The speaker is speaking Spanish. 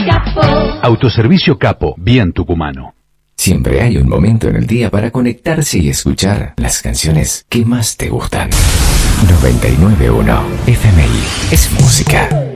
Autoservicio Capo, bien tucumano. Siempre hay un momento en el día para conectarse y escuchar las canciones que más te gustan. 99.1 FMI es música.